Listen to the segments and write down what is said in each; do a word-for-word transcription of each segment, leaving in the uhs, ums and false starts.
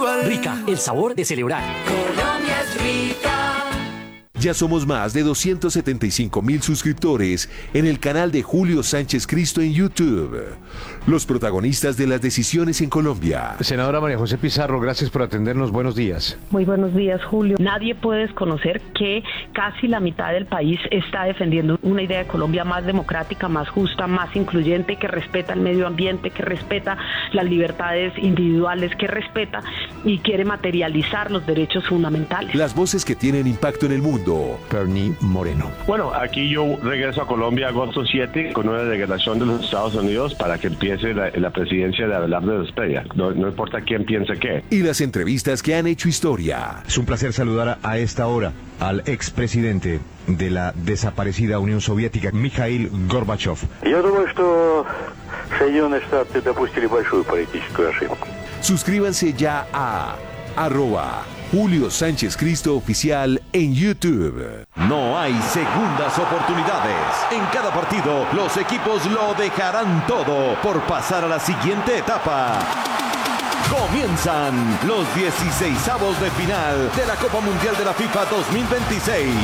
igual. Rica, el sabor de celebrar. Colombia es rica. Ya somos más de doscientos setenta y cinco mil suscriptores en el canal de Julio Sánchez Cristo en YouTube. Los protagonistas de las decisiones en Colombia. Senadora María José Pizarro, gracias por atendernos. Buenos días. Muy buenos días, Julio. Nadie puede desconocer que casi la mitad del país está defendiendo una idea de Colombia más democrática, más justa, más incluyente, que respeta el medio ambiente, que respeta las libertades individuales, que respeta y quiere materializar los derechos fundamentales. Las voces que tienen impacto en el mundo. Bernie Moreno. Bueno, aquí yo regreso a Colombia agosto siete con una delegación de los Estados Unidos para que empiece la, la presidencia de Abelardo Zepeda. No, no importa quién piense qué. Y las entrevistas que han hecho historia. Es un placer saludar a esta hora al expresidente de la desaparecida Unión Soviética, Mikhail Gorbachev. Я думаю, что Соединенные Штаты допустили большую политическую ошибку. Suscríbanse ya a arroba Julio Sánchez Cristo Oficial en YouTube. No hay segundas oportunidades. En cada partido, los equipos lo dejarán todo por pasar a la siguiente etapa. Comienzan los dieciseisavos de final de la Copa Mundial de la FIFA dos mil veintiséis.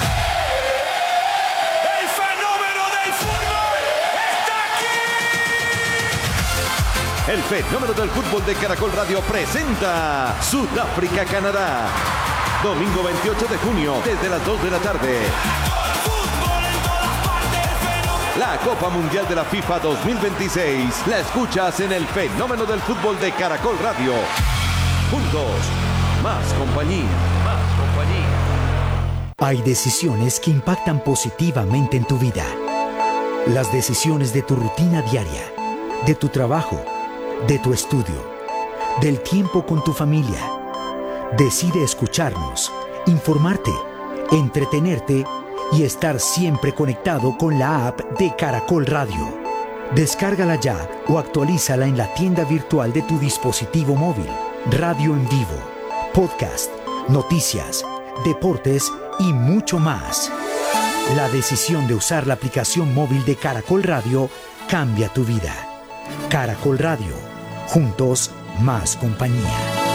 El fenómeno del fútbol está aquí. El fenómeno del fútbol de Caracol Radio presenta Sudáfrica-Canadá. Domingo veintiocho de junio, desde las dos de la tarde. La Copa Mundial de la FIFA dos mil veintiséis la escuchas en el fenómeno del fútbol de Caracol Radio. Juntos, más compañía, más compañía. Hay decisiones que impactan positivamente en tu vida. Las decisiones de tu rutina diaria, de tu trabajo, de tu estudio, del tiempo con tu familia. Decide escucharnos, informarte, entretenerte y estar siempre conectado con la app de Caracol Radio. Descárgala ya o actualízala en la tienda virtual de tu dispositivo móvil. Radio en vivo, podcast, noticias, deportes y mucho más. La decisión de usar la aplicación móvil de Caracol Radio cambia tu vida. Caracol Radio. Juntos, más compañía.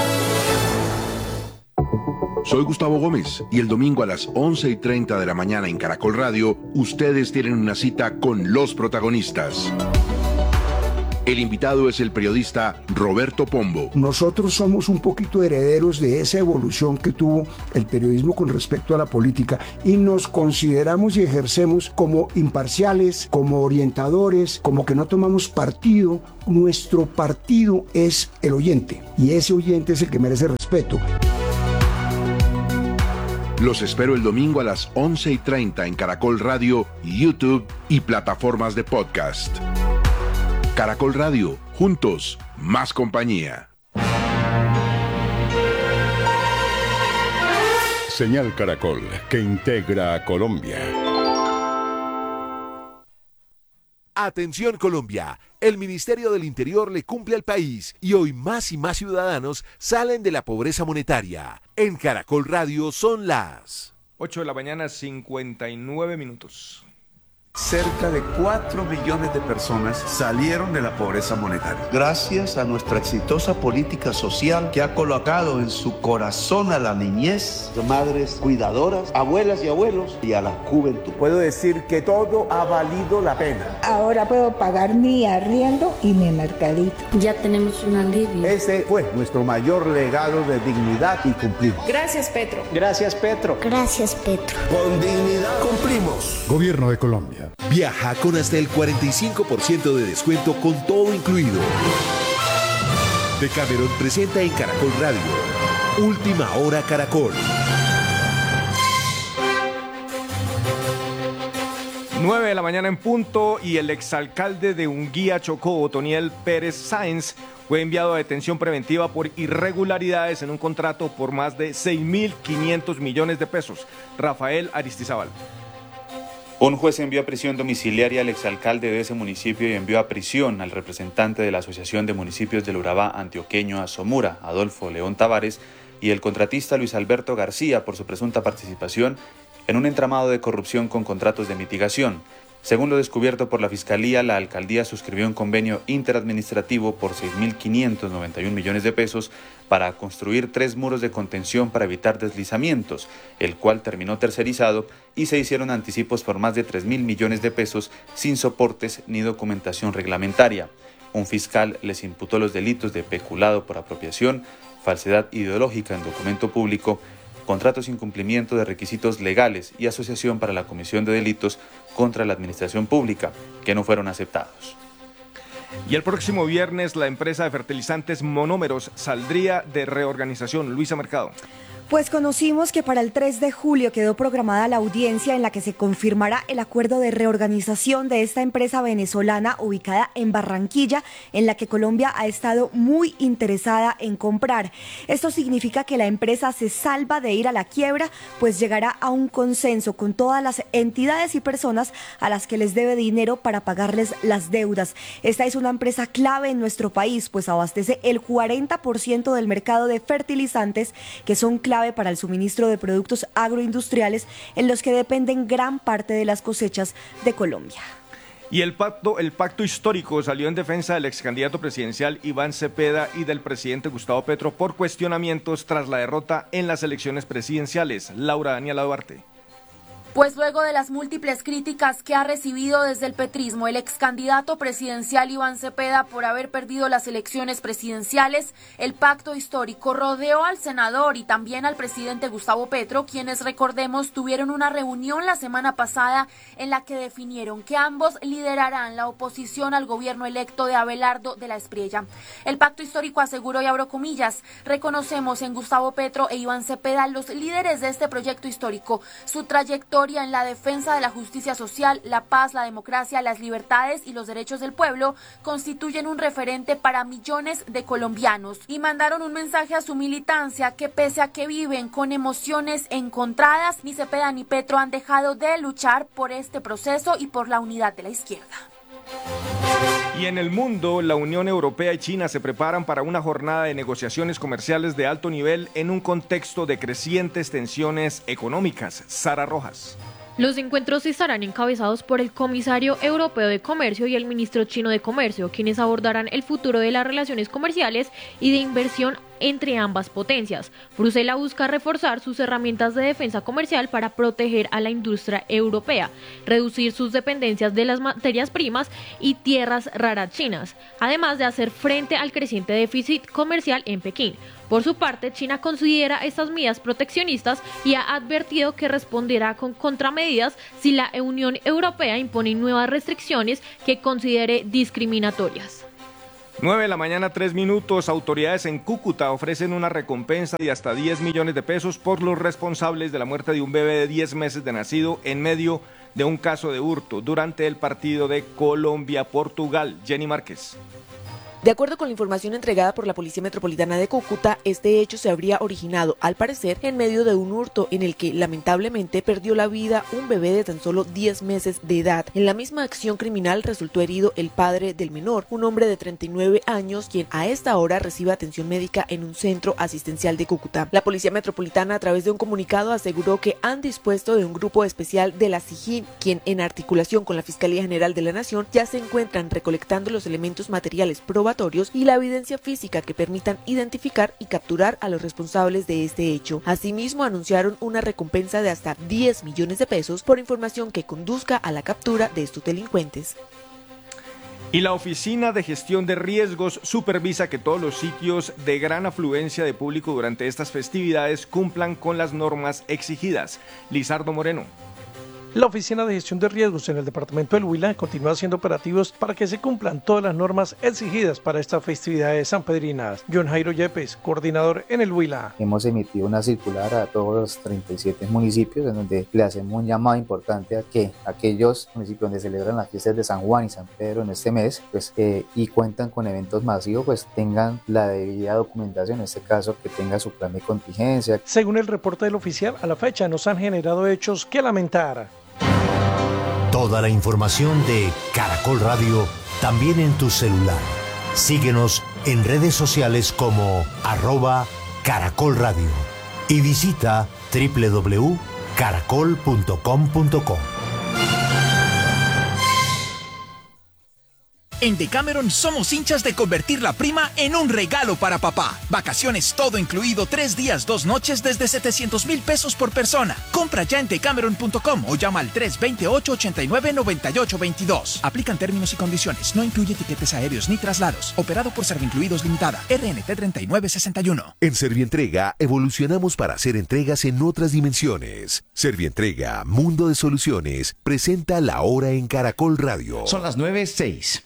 Soy Gustavo Gómez y el domingo a las once y treinta de la mañana en Caracol Radio, ustedes tienen una cita con los protagonistas. El invitado es el periodista Roberto Pombo. Nosotros somos un poquito herederos de esa evolución que tuvo el periodismo con respecto a la política y nos consideramos y ejercemos como imparciales, como orientadores, como que no tomamos partido. Nuestro partido es el oyente y ese oyente es el que merece respeto. Los espero el domingo a las once y treinta en Caracol Radio, YouTube y plataformas de podcast. Caracol Radio, juntos, más compañía. Señal Caracol, que integra a Colombia. Atención Colombia, el Ministerio del Interior le cumple al país y hoy más y más ciudadanos salen de la pobreza monetaria. En Caracol Radio son las ocho de la mañana, cincuenta y nueve minutos. Cerca de cuatro millones de personas salieron de la pobreza monetaria. Gracias a nuestra exitosa política social que ha colocado en su corazón a la niñez, madres cuidadoras, abuelas y abuelos y a la juventud. Puedo decir que todo ha valido la pena. Ahora puedo pagar mi arriendo y mi mercadito. Ya tenemos un alivio. Ese fue nuestro mayor legado de dignidad y cumplimos. Gracias, Petro. Gracias, Petro. Gracias, Petro. Con dignidad cumplimos. Gobierno de Colombia. Viaja con hasta el cuarenta y cinco por ciento de descuento con todo incluido. Decameron presenta en Caracol Radio Última Hora Caracol. nueve de la mañana en punto y el exalcalde de Unguía, Chocó, Otoniel Pérez Sáenz, fue enviado a detención preventiva por irregularidades en un contrato por más de seis mil quinientos millones de pesos. Rafael Aristizábal. Un juez envió a prisión domiciliaria al exalcalde de ese municipio y envió a prisión al representante de la Asociación de Municipios del Urabá Antioqueño Azomura, Adolfo León Tavares, y el contratista Luis Alberto García por su presunta participación en un entramado de corrupción con contratos de mitigación. Según lo descubierto por la Fiscalía, la alcaldía suscribió un convenio interadministrativo por seis mil quinientos noventa y un millones de pesos para construir tres muros de contención para evitar deslizamientos, el cual terminó tercerizado y se hicieron anticipos por más de tres mil millones de pesos sin soportes ni documentación reglamentaria. Un fiscal les imputó los delitos de peculado por apropiación, falsedad ideológica en documento público, contratos sin cumplimiento de requisitos legales y asociación para la comisión de delitos contra la administración pública, que no fueron aceptados. Y el próximo viernes la empresa de fertilizantes Monómeros saldría de reorganización. Luisa Mercado. Pues conocimos que para el tres de julio quedó programada la audiencia en la que se confirmará el acuerdo de reorganización de esta empresa venezolana ubicada en Barranquilla, en la que Colombia ha estado muy interesada en comprar. Esto significa que la empresa se salva de ir a la quiebra, pues llegará a un consenso con todas las entidades y personas a las que les debe dinero para pagarles las deudas. Esta es una empresa clave en nuestro país, pues abastece el cuarenta por ciento del mercado de fertilizantes, que son clave para el suministro de productos agroindustriales en los que dependen gran parte de las cosechas de Colombia. Y el pacto, el pacto histórico salió en defensa del ex candidato presidencial Iván Cepeda y del presidente Gustavo Petro por cuestionamientos tras la derrota en las elecciones presidenciales. Laura Daniela Duarte. Pues luego de las múltiples críticas que ha recibido desde el petrismo el ex candidato presidencial Iván Cepeda por haber perdido las elecciones presidenciales, el pacto histórico rodeó al senador y también al presidente Gustavo Petro, quienes, recordemos, tuvieron una reunión la semana pasada en la que definieron que ambos liderarán la oposición al gobierno electo de Abelardo de la Espriella. El pacto histórico aseguró, y abro comillas, reconocemos en Gustavo Petro e Iván Cepeda, los líderes de este proyecto histórico, su trayectoria en la defensa de la justicia social, la paz, la democracia, las libertades y los derechos del pueblo, constituyen un referente para millones de colombianos, y mandaron un mensaje a su militancia que, pese a que viven con emociones encontradas, ni Cepeda ni Petro han dejado de luchar por este proceso y por la unidad de la izquierda. Y en el mundo, la Unión Europea y China se preparan para una jornada de negociaciones comerciales de alto nivel en un contexto de crecientes tensiones económicas. Sara Rojas. Los encuentros estarán encabezados por el comisario europeo de comercio y el ministro chino de comercio, quienes abordarán el futuro de las relaciones comerciales y de inversión entre ambas potencias. Bruselas busca reforzar sus herramientas de defensa comercial para proteger a la industria europea, reducir sus dependencias de las materias primas y tierras raras chinas, además de hacer frente al creciente déficit comercial en Pekín. Por su parte, China considera estas medidas proteccionistas y ha advertido que responderá con contramedidas si la Unión Europea impone nuevas restricciones que considere discriminatorias. nueve de la mañana, tres minutos. Autoridades en Cúcuta ofrecen una recompensa de hasta diez millones de pesos por los responsables de la muerte de un bebé de diez meses de nacido en medio de un caso de hurto durante el partido de Colombia-Portugal. Jenny Márquez. De acuerdo con la información entregada por la Policía Metropolitana de Cúcuta, este hecho se habría originado, al parecer, en medio de un hurto en el que, lamentablemente, perdió la vida un bebé de tan solo diez meses de edad. En la misma acción criminal resultó herido el padre del menor, un hombre de treinta y nueve años, quien a esta hora recibe atención médica en un centro asistencial de Cúcuta. La Policía Metropolitana, a través de un comunicado, aseguró que han dispuesto de un grupo especial de la SIJIN, quien, en articulación con la Fiscalía General de la Nación, ya se encuentran recolectando los elementos materiales probatorios y la evidencia física que permitan identificar y capturar a los responsables de este hecho. Asimismo, anunciaron una recompensa de hasta diez millones de pesos por información que conduzca a la captura de estos delincuentes. Y la Oficina de Gestión de Riesgos supervisa que todos los sitios de gran afluencia de público durante estas festividades cumplan con las normas exigidas. Lizardo Moreno. La Oficina de Gestión de Riesgos en el departamento del Huila continúa haciendo operativos para que se cumplan todas las normas exigidas para estas festividades sanpedrinas. John Jairo Yepes, coordinador en el Huila. Hemos emitido una circular a todos los treinta y siete municipios en donde le hacemos un llamado importante a que aquellos municipios donde celebran las fiestas de San Juan y San Pedro en este mes pues, eh, y cuentan con eventos masivos, pues tengan la debida documentación, en este caso que tenga su plan de contingencia. Según el reporte del oficial, a la fecha no se han generado hechos que lamentar. Toda la información de Caracol Radio también en tu celular. Síguenos en redes sociales como arroba Caracol Radio y visita doble u doble u doble u punto caracol punto com punto co. En Decameron somos hinchas de convertir la prima en un regalo para papá. Vacaciones todo incluido, tres días, dos noches desde setecientos mil pesos por persona. Compra ya en decameron punto com o llama al tres dos ocho, ocho nueve, nueve ocho dos dos. Aplican términos y condiciones. No incluye tiquetes aéreos ni traslados. Operado por Servincluidos Limitada. R N T treinta y nueve sesenta y uno. En Servientrega evolucionamos para hacer entregas en otras dimensiones. Servientrega, Mundo de Soluciones, presenta La Hora en Caracol Radio. Son las nueve seis.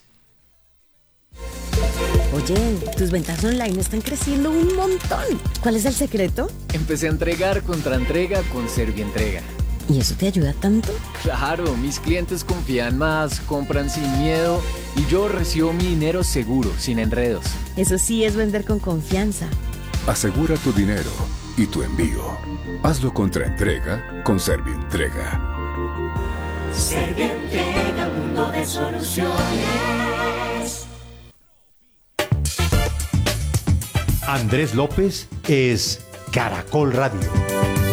Oye, tus ventas online están creciendo un montón. ¿Cuál es el secreto? Empecé a entregar contra entrega con Servientrega. ¿Y eso te ayuda tanto? Claro, mis clientes confían más, compran sin miedo y yo recibo mi dinero seguro, sin enredos. Eso sí es vender con confianza. Asegura tu dinero y tu envío. Hazlo contra entrega con Servientrega. Servientrega, mundo de soluciones. Andrés López es Caracol Radio.